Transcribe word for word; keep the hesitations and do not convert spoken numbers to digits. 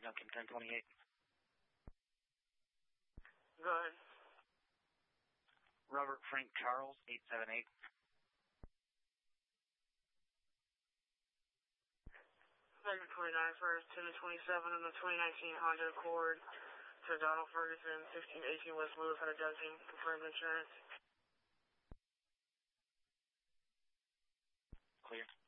Duncan ten twenty-eight. Go ahead. Robert Frank Charles eight seven eight. Second twenty-nine first, ten to twenty-seven in the twenty nineteen Honda Accord to Donald Ferguson, sixteen eighteen West Lewis, out of Duncan, confirmed insurance. Clear.